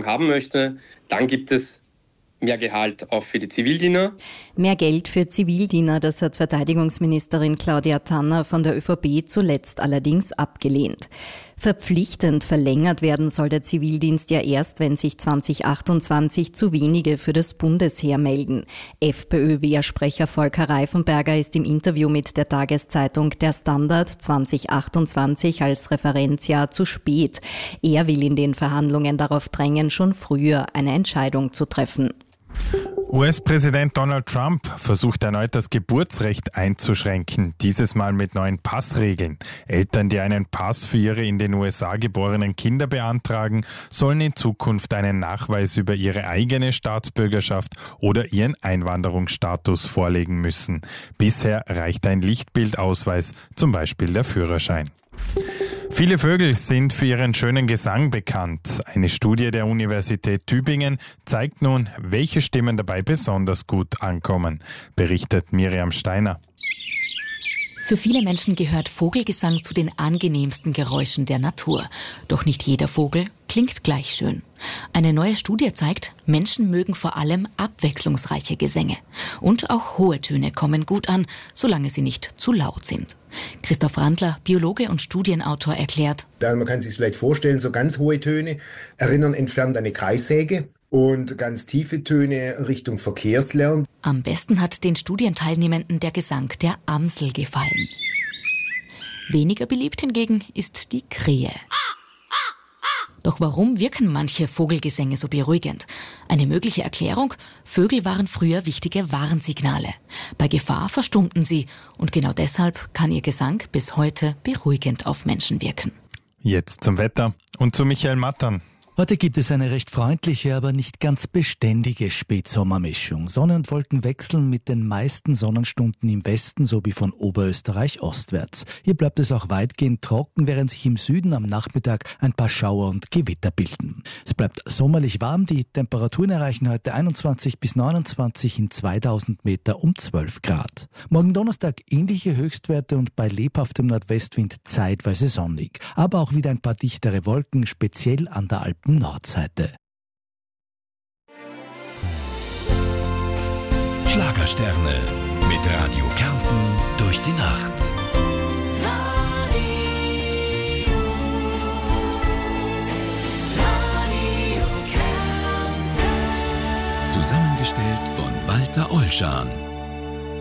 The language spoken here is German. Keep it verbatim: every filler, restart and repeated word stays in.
Stellung haben möchte. Dann gibt es mehr Gehalt auch für die Zivildiener. Mehr Geld für Zivildiener, das hat Verteidigungsministerin Claudia Tanner von der ÖVP zuletzt allerdings abgelehnt. Verpflichtend verlängert werden soll der Zivildienst ja erst, wenn sich zwanzig achtundzwanzig zu wenige für das Bundesheer melden. FPÖ-Wehrsprecher Volker Reifenberger ist im Interview mit der Tageszeitung Der Standard zwanzig achtundzwanzig als Referenzjahr zu spät. Er will in den Verhandlungen darauf drängen, schon früher eine Entscheidung zu treffen. U S-Präsident Donald Trump versucht erneut das Geburtsrecht einzuschränken, dieses Mal mit neuen Passregeln. Eltern, die einen Pass für ihre in den U S A geborenen Kinder beantragen, sollen in Zukunft einen Nachweis über ihre eigene Staatsbürgerschaft oder ihren Einwanderungsstatus vorlegen müssen. Bisher reicht ein Lichtbildausweis, zum Beispiel der Führerschein. Viele Vögel sind für ihren schönen Gesang bekannt. Eine Studie der Universität Tübingen zeigt nun, welche Stimmen dabei besonders gut ankommen, berichtet Miriam Steiner. Für viele Menschen gehört Vogelgesang zu den angenehmsten Geräuschen der Natur. Doch nicht jeder Vogel klingt gleich schön. Eine neue Studie zeigt, Menschen mögen vor allem abwechslungsreiche Gesänge. Und auch hohe Töne kommen gut an, solange sie nicht zu laut sind. Christoph Randler, Biologe und Studienautor, erklärt: Man kann sich vielleicht vorstellen, so ganz hohe Töne erinnern entfernt an eine Kreissäge. Und ganz tiefe Töne Richtung Verkehrslärm. Am besten hat den Studienteilnehmenden der Gesang der Amsel gefallen. Weniger beliebt hingegen ist die Krähe. Doch warum wirken manche Vogelgesänge so beruhigend? Eine mögliche Erklärung: Vögel waren früher wichtige Warnsignale. Bei Gefahr verstummten sie und genau deshalb kann ihr Gesang bis heute beruhigend auf Menschen wirken. Jetzt zum Wetter und zu Michael Mattern. Heute gibt es eine recht freundliche, aber nicht ganz beständige Spätsommermischung. Sonne und Wolken wechseln mit den meisten Sonnenstunden im Westen sowie von Oberösterreich ostwärts. Hier bleibt es auch weitgehend trocken, während sich im Süden am Nachmittag ein paar Schauer und Gewitter bilden. Es bleibt sommerlich warm. Die Temperaturen erreichen heute einundzwanzig bis neunundzwanzig, in zweitausend Meter um zwölf Grad. Morgen Donnerstag ähnliche Höchstwerte und bei lebhaftem Nordwestwind zeitweise sonnig. Aber auch wieder ein paar dichtere Wolken, speziell an der Alpen Nordseite. Schlagersterne mit Radio Kärnten durch die Nacht. Radio, Radio Kärnten. Zusammengestellt von Walter Olschan.